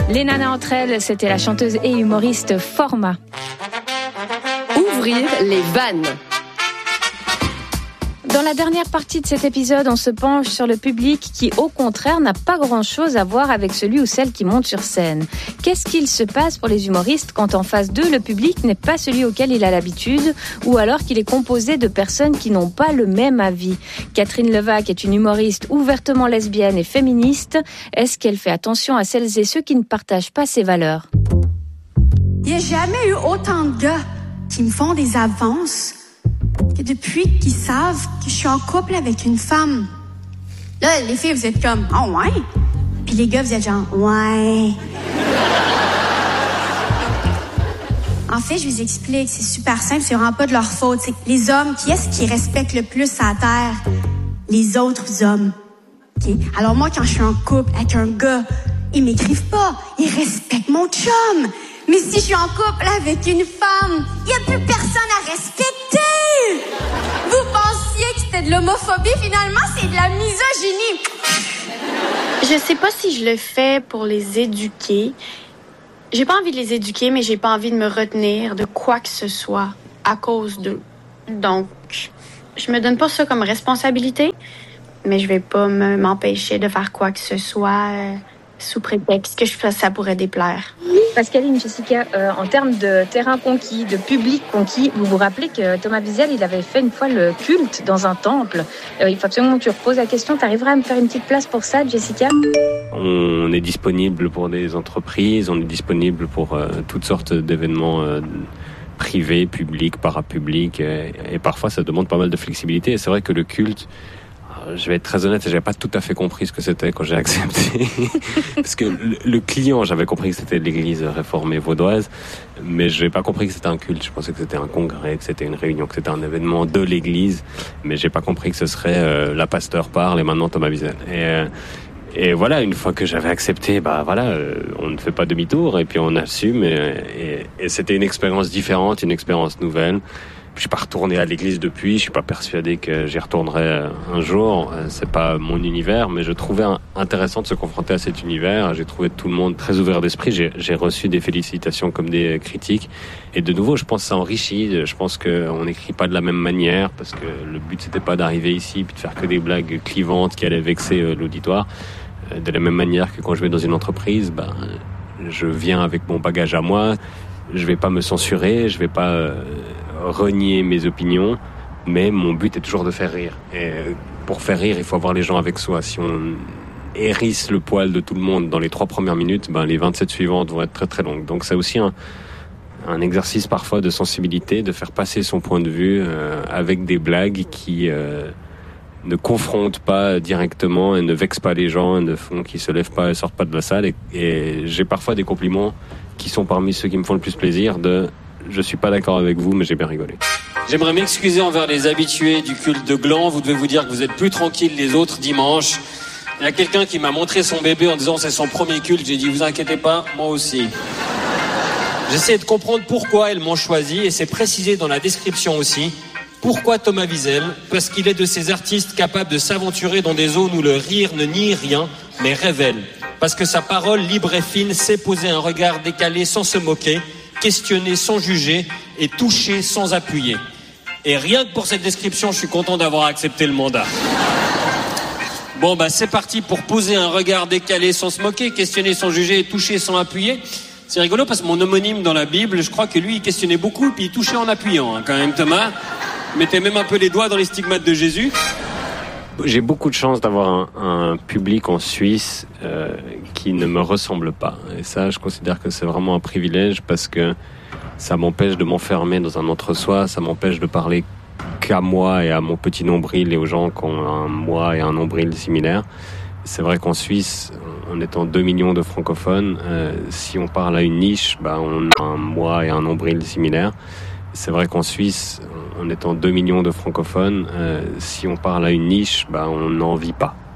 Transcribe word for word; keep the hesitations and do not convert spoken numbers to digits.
Les nanas entre elles, c'était la chanteuse et humoriste Forma. Ouvrir les vannes. Dans la dernière partie de cet épisode, on se penche sur le public qui, au contraire, n'a pas grand-chose à voir avec celui ou celle qui monte sur scène. Qu'est-ce qu'il se passe pour les humoristes quand en face d'eux, le public n'est pas celui auquel il a l'habitude, ou alors qu'il est composé de personnes qui n'ont pas le même avis? Catherine Levac est une humoriste ouvertement lesbienne et féministe. Est-ce qu'elle fait attention à celles et ceux qui ne partagent pas ses valeurs? Il n'y a jamais eu autant de gars qui me font des avances que depuis qu'ils savent que je suis en couple avec une femme. Là, les filles, vous êtes comme, oh ouais? Puis les gars, vous êtes genre, ouais. En fait, je vous explique, c'est super simple, c'est vraiment pas de leur faute. C'est que les hommes, qui est-ce qui respectent le plus à terre? Les autres hommes. Okay? Alors moi, quand je suis en couple avec un gars, ils m'écrivent pas, ils respectent mon chum. Mais si je suis en couple avec une femme, il n'y a plus personne à respecter. Vous pensiez que c'était de l'homophobie, finalement, c'est de la misogynie. Je sais pas si je le fais pour les éduquer. J'ai pas envie de les éduquer, mais j'ai pas envie de me retenir de quoi que ce soit à cause d'eux. Donc, je me donne pas ça comme responsabilité, mais je vais pas me, m'empêcher de faire quoi que ce soit euh, sous prétexte que je, ça pourrait déplaire. Pascaline, Jessica, euh, en termes de terrain conquis, de public conquis, vous vous rappelez que Thomas Wiesel, il avait fait une fois le culte dans un temple. Euh, il faut absolument que tu reposes la question. Tu arriveras à me faire une petite place pour ça, Jessica? On est disponible pour des entreprises, on est disponible pour euh, toutes sortes d'événements euh, privés, publics, parapublics, et, et parfois ça demande pas mal de flexibilité. Et c'est vrai que le culte, je vais être très honnête, j'avais pas tout à fait compris ce que c'était quand j'ai accepté. Parce que le, le client, j'avais compris que c'était l'église réformée vaudoise, mais j'ai pas compris que c'était un culte. Je pensais que c'était un congrès, que c'était une réunion, que c'était un événement de l'église, mais j'ai pas compris que ce serait euh, la pasteur parle et maintenant Thomas Wiesel. Et, euh, et voilà, une fois que j'avais accepté, bah voilà, euh, on ne fait pas demi-tour et puis on assume. Et, et, et c'était une expérience différente, une expérience nouvelle. Je suis pas retourné à l'église depuis, je suis pas persuadé que j'y retournerai un jour, c'est pas mon univers, mais je trouvais intéressant de se confronter à cet univers. J'ai trouvé tout le monde très ouvert d'esprit, j'ai, j'ai reçu des félicitations comme des critiques, et de nouveau je pense que ça enrichit. Je pense qu'on n'écrit pas de la même manière, parce que le but c'était pas d'arriver ici puis de faire que des blagues clivantes qui allaient vexer l'auditoire. De la même manière que quand je vais dans une entreprise, ben, je viens avec mon bagage à moi, je vais pas me censurer, je vais pas euh, renier mes opinions, mais mon but est toujours de faire rire. Et pour faire rire, il faut avoir les gens avec soi. Si on hérisse le poil de tout le monde dans les trois premières minutes, ben les vingt-sept suivantes vont être très très longues. Donc c'est aussi un, un exercice parfois de sensibilité, de faire passer son point de vue euh, avec des blagues qui euh, ne confrontent pas directement et ne vexent pas les gens, et ne font qu'ils se lèvent pas et sortent pas de la salle. Et, et j'ai parfois des compliments qui sont parmi ceux qui me font le plus plaisir de « je suis pas d'accord avec vous, mais j'ai bien rigolé ». J'aimerais m'excuser envers les habitués du culte de Gland. Vous devez vous dire que vous êtes plus tranquilles les autres dimanches. Il y a quelqu'un qui m'a montré son bébé en disant c'est son premier culte. J'ai dit vous inquiétez pas, moi aussi. J'essaie de comprendre pourquoi elles m'ont choisi et c'est précisé dans la description aussi. Pourquoi Thomas Wiesel? Parce qu'il est de ces artistes capables de s'aventurer dans des zones où le rire ne nie rien, mais révèle. Parce que sa parole libre et fine sait poser un regard décalé sans se moquer, questionner sans juger et toucher sans appuyer. Et rien que pour cette description, je suis content d'avoir accepté le mandat. Bon, bah c'est parti pour poser un regard décalé sans se moquer, questionner sans juger et toucher sans appuyer. C'est rigolo parce que mon homonyme dans la Bible, je crois que lui, il questionnait beaucoup puis il touchait en appuyant, hein, quand même, Thomas. Il mettait même un peu les doigts dans les stigmates de Jésus. J'ai beaucoup de chance d'avoir un, un public en Suisse euh, qui ne me ressemble pas. Et ça, je considère que c'est vraiment un privilège parce que ça m'empêche de m'enfermer dans un entre-soi, ça m'empêche de parler qu'à moi et à mon petit nombril et aux gens qui ont un moi et un nombril similaires. C'est vrai qu'en Suisse, en étant deux millions de francophones, euh, si on parle à une niche, bah, on a un moi et un nombril similaires. C'est vrai qu'en Suisse, en étant deux millions de francophones, euh, si on parle à une niche, bah, on n'en vit pas.